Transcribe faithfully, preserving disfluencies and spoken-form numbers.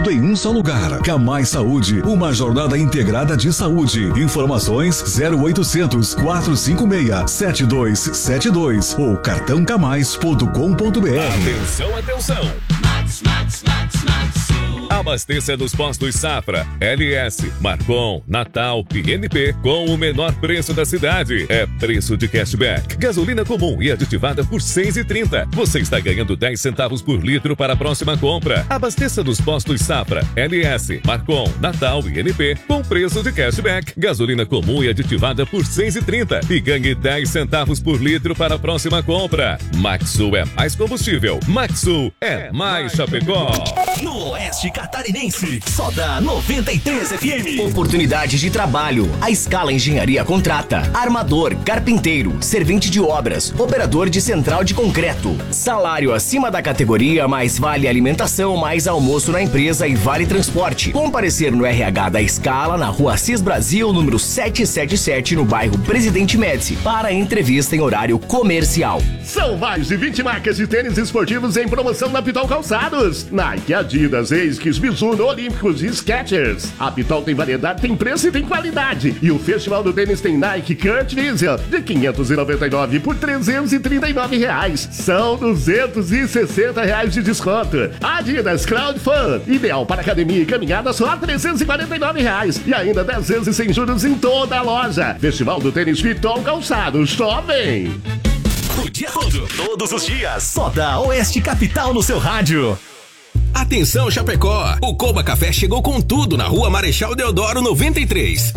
tudo em um só lugar. Camais Saúde, uma jornada integrada de saúde. Informações zero oitocentos, quatrocentos e cinquenta e seis, sete dois sete dois ou cartão camais ponto com ponto br. Atenção, atenção! Max, Max, Max, Max. Abasteça nos postos Safra, L S, Marcon, Natal e N P com o menor preço da cidade. É preço de cashback. Gasolina comum e aditivada por seis reais e trinta centavos. Você está ganhando dez centavos por litro para a próxima compra. Abasteça nos postos Safra, L S, Marcon, Natal e N P com preço de cashback. Gasolina comum e aditivada por seis reais e trinta centavos e ganhe dez centavos por litro para a próxima compra. Maxsul é mais combustível. Maxsul é mais Chapecó. No Oeste Catarinense, só da noventa e três F M. Oportunidades de trabalho. A Escala Engenharia contrata armador, carpinteiro, servente de obras, operador de central de concreto. Salário acima da categoria, mais vale alimentação, mais almoço na empresa e vale transporte. Comparecer no R H da Escala, na rua Assis Brasil, número setecentos e setenta e sete, no bairro Presidente Médici, para entrevista em horário comercial. São mais de vinte marcas de tênis esportivos em promoção na Pitol Calçados. Nike, Adidas, Esquis, Mizuno, Olímpicos e Skechers. A Pitol tem variedade, tem preço e tem qualidade. E o Festival do Tênis tem Nike Kurt Visual de quinhentos e noventa e nove por trezentos e trinta e nove reais. São duzentos e sessenta reais de desconto. Adidas Crowd Fun, ideal para academia e caminhada, só trezentos e quarenta e nove reais. E ainda dez vezes sem juros em toda a loja. Festival do Tênis Pitol Calçados, só vem! O dia todo, todos os dias, só da Oeste Capital no seu rádio. Atenção, Chapecó! O Coba Café chegou com tudo na rua Marechal Deodoro noventa e três.